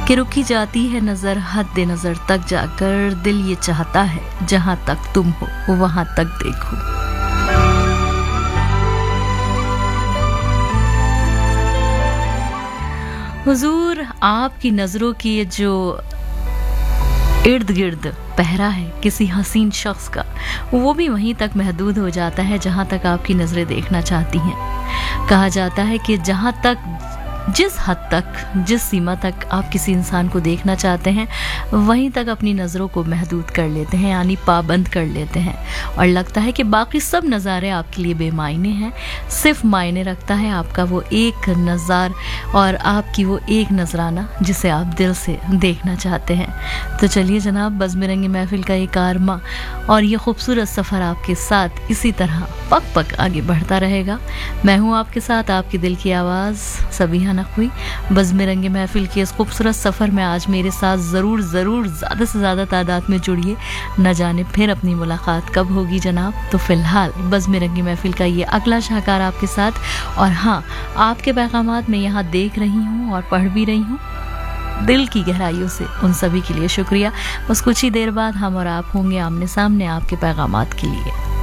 कि रुकी जाती है नजर हद नजर तक जाकर, दिल ये चाहता है जहां तक तुम हो वहां तक देखो। हुजूर, आपकी नजरों की ये जो इर्द गिर्द पहरा है किसी हसीन शख्स का, वो भी वहीं तक महदूद हो जाता है जहां तक आपकी नजरें देखना चाहती हैं। कहा जाता है कि जहां तक, जिस हद तक, जिस सीमा तक आप किसी इंसान को देखना चाहते हैं वहीं तक अपनी नज़रों को महदूद कर लेते हैं, यानी पाबंद कर लेते हैं, और लगता है कि बाकी सब नज़ारे आपके लिए बेमायने हैं। सिर्फ मायने रखता है आपका वो एक नज़ार और आपकी वो एक नजराना जिसे आप दिल से देखना चाहते हैं। तो चलिए जनाब, बज़्म रंगी महफिल का एक आरमा और ये खूबसूरत सफ़र आपके साथ इसी तरह पक पक आगे बढ़ता रहेगा। मैं हूँ आपके साथ, आपके दिल की आवाज़ सबीहा नकवी। बज़्म रंगी महफिल के इस खूबसूरत सफ़र में आज मेरे साथ ज़रूर ज़्यादा से ज़्यादा तादाद में जुड़िए। न जाने फिर अपनी मुलाकात कब होगी जनाब। तो फ़िलहाल बज़्म रंगी महफिल का ये अगला शाहकार आपके साथ, और हाँ, आपके पैगामात मैं यहाँ देख रही हूँ और पढ़ भी रही हूँ। दिल की गहराइयों से उन सभी के लिए शुक्रिया। बस कुछ ही देर बाद हम और आप होंगे आमने सामने आपके पैगामात के लिए।